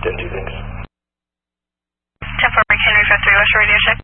10-2, thanks. 10-4 Mike Henry 53 West Radio check.